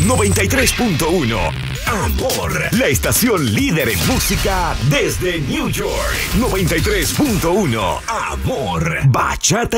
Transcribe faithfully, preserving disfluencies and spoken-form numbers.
noventa y tres punto uno. Amor, la estación líder en música desde New York. noventa y tres punto uno. Amor, bachata